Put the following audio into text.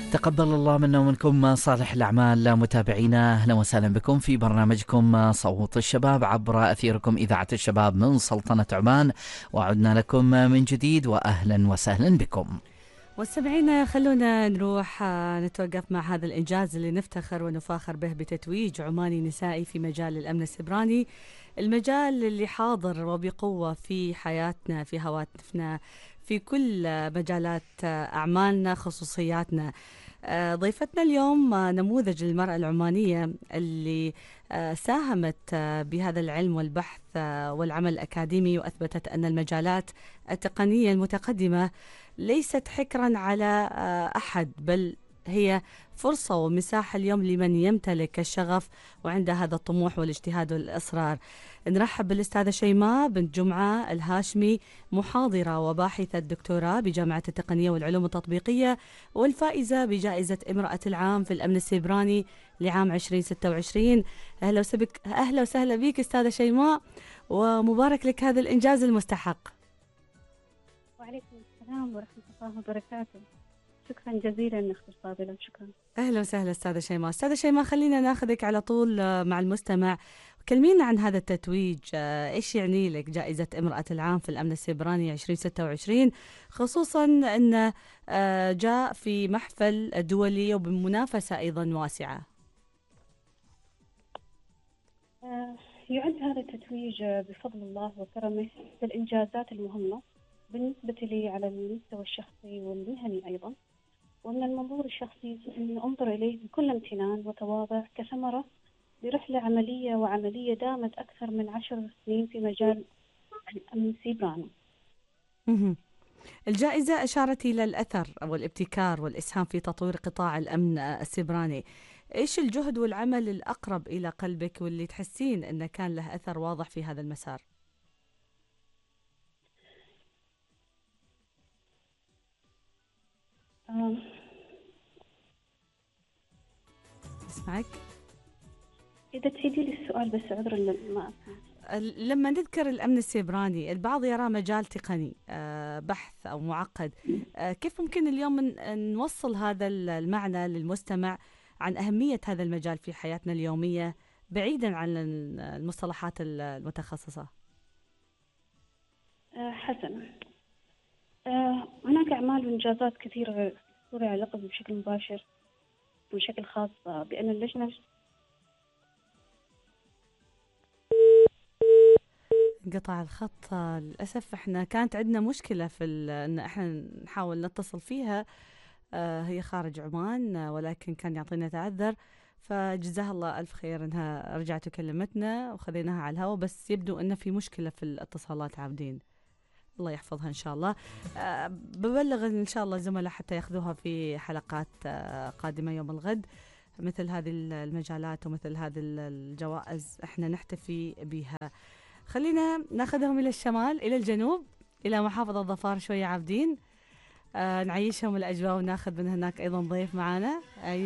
تقبل الله منا ومنكم صالح الأعمال. متابعينا أهلا وسهلا بكم في برنامجكم صوت الشباب عبر أثيركم إذاعة الشباب من سلطنة عمان، وعدنا لكم من جديد وأهلا وسهلا بكم. مستمعينا خلونا نروح نتوقف مع هذا الإنجاز اللي نفتخر ونفاخر به بتتويج عماني نسائي في مجال الأمن السيبراني، المجال اللي حاضر وبقوة في حياتنا، في هواتفنا، في كل مجالات أعمالنا، خصوصياتنا. ضيفتنا اليوم نموذج للمرأة العمانية اللي ساهمت بهذا العلم والبحث والعمل الأكاديمي، وأثبتت أن المجالات التقنية المتقدمة ليست حكرا على أحد، بل هي فرصة ومساحة اليوم لمن يمتلك الشغف وعنده هذا الطموح والاجتهاد والإصرار. نرحب بالأستاذة شيماء بنت جمعة الهاشمي، محاضرة وباحثة دكتوراه بجامعة التقنية والعلوم التطبيقية، والفائزة بجائزة امرأة العام في الأمن السيبراني لعام 2026. أهلا وسهلا بك أستاذة شيماء، ومبارك لك هذا الإنجاز المستحق. وعليكم السلام ورحمة الله وبركاته. شكرا جزيلا أختي الفاضلة، شكرا. أهلا وسهلا أستاذة شيماء. أستاذة شيماء، خلينا ناخذك على طول مع المستمع. كلمينا عن هذا التتويج، إيش يعني لك جائزة امرأة العام في الأمن السيبراني 2026، خصوصا أن جاء في محفل دولي وبمنافسة أيضا واسعة. يعد هذا التتويج بفضل الله وكرمه بالإنجازات المهمة بالنسبة لي على المستوى الشخصي والمهني أيضا، ومن المنظور الشخصي أن أنظر إليه بكل امتنان وتواضع كثمرة لرحلة عملية دامت أكثر من 10 سنين في مجال الأمن السيبراني. الجائزة أشارت إلى الأثر والابتكار والإسهام في تطوير قطاع الأمن السيبراني. إيش الجهد والعمل الأقرب إلى قلبك واللي تحسين أنه كان له أثر واضح في هذا المسار؟ اسمعك. إذا تعيدي لي السؤال بس، عذرا ما أسمع. لما نذكر الأمن السيبراني البعض يرى مجال تقني بحث أو معقد، كيف ممكن اليوم نوصل هذا المعنى للمستمع عن أهمية هذا المجال في حياتنا اليومية بعيدا عن المصطلحات المتخصصة؟ حسنا، هناك أعمال وإنجازات كثيرة تستطيع العلاقة بشكل مباشر وبشكل خاص بأن اللجنة قطع الخط للأسف. احنا كانت عندنا مشكلة في ان احنا نحاول نتصل فيها، هي خارج عمان ولكن كان يعطينا تعذر، فجزاها الله ألف خير انها رجعت وكلمتنا وخذيناها على الهواء، بس يبدو ان في مشكلة في الاتصالات عابدين، الله يحفظها إن شاء الله. ببلغ إن شاء الله الزملاء حتى يأخذوها في حلقات قادمة يوم الغد. مثل هذه المجالات ومثل هذه الجوائز احنا نحتفي بها. خلينا ناخذهم إلى الشمال، إلى الجنوب، إلى محافظة ظفار شوية عابدين، نعيشهم الأجواء وناخذ من هناك أيضا ضيف معنا.